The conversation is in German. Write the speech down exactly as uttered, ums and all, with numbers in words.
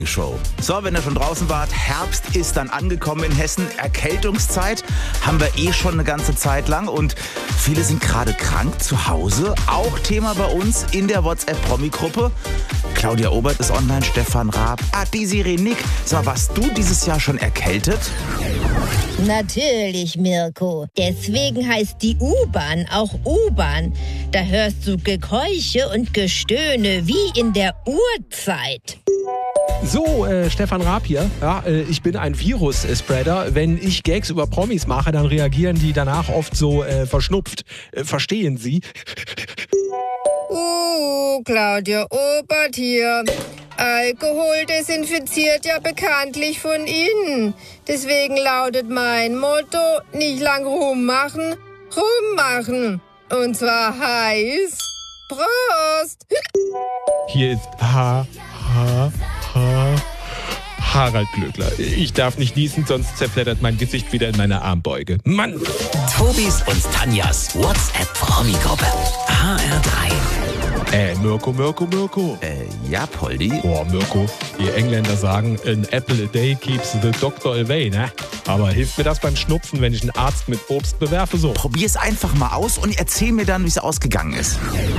Show. So, wenn ihr schon draußen wart, Herbst ist dann angekommen in Hessen. Erkältungszeit haben wir eh schon eine ganze Zeit lang und viele sind gerade krank zu Hause. Auch Thema bei uns in der WhatsApp-Promi-Gruppe. Claudia Obert ist online, Stefan Raab, ah, die Sirenik. Sag mal, warst du dieses Jahr schon erkältet? Natürlich, Mirko. Deswegen heißt die U-Bahn auch U-Bahn. Da hörst du Gekeuche und Gestöhne wie in der Urzeit. So, äh, Stefan Raab hier. Ja, äh, ich bin ein Virus-Spreader. Wenn ich Gags über Promis mache, dann reagieren die danach oft so äh, verschnupft. Äh, verstehen Sie? Uh, Claudia Obert hier. Alkohol desinfiziert ja bekanntlich von innen. Deswegen lautet mein Motto, nicht lang rummachen, rummachen. Und zwar heiß. Prost! Hier ist H, H, H, Harald Glöckler. Ich darf nicht niesen, sonst zerfleddert mein Gesicht wieder in meine Armbeuge. Mann! Tobis und Tanjas WhatsApp-Promi-Gruppe. H R drei. Äh, Mirko, Mirko, Mirko. Äh, ja, Poldi. Boah, Mirko, die Engländer sagen, an apple a day keeps the doctor away, ne? Aber hilft mir das beim Schnupfen, wenn ich einen Arzt mit Obst bewerfe, so? Probier's einfach mal aus und erzähl mir dann, wie es ausgegangen ist.